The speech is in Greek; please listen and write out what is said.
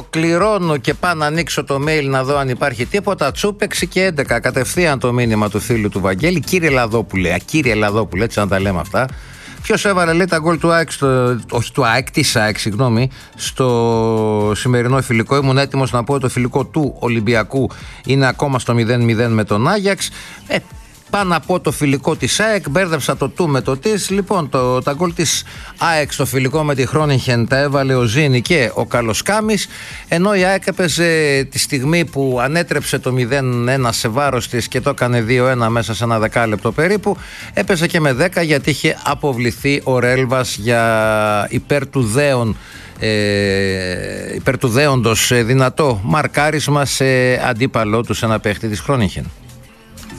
Ολοκληρώνω και πάω να ανοίξω το mail να δω αν υπάρχει τίποτα. Τσουπ 6 και 11. Κατευθείαν το μήνυμα του φίλου του Βαγγέλη. Κύριε Λαδόπουλε, έτσι να τα λέμε αυτά. Ποιος έβαλε, λέει, τα γκολ του ΑΕΚ, όχι του ΑΕΚ, της ΑΕΚ, συγγνώμη, στο σημερινό φιλικό. Ήμουν έτοιμος να πω ότι το φιλικό του Ολυμπιακού είναι ακόμα στο 0-0 με τον Άγιαξ. Πάω να πω το φιλικό της ΑΕΚ, μπέρδεψα το του με το της. Λοιπόν, τα γκολ της ΑΕΚ στο φιλικό με τη Χρόνιγχεν τα έβαλε ο Ζήνη και ο Καλοσκάμης, ενώ η ΑΕΚ έπαιζε τη στιγμή που ανέτρεψε το 0-1 σε βάρος της και το έκανε 2-1 μέσα σε ένα δεκάλεπτο περίπου, έπαιζε και με 10 γιατί είχε αποβληθεί ο Ρέλβας για υπέρ του δέοντος δυνατό μαρκάρισμα σε αντίπαλό του, σε ένα παίχτη της Χρόνιγχεν.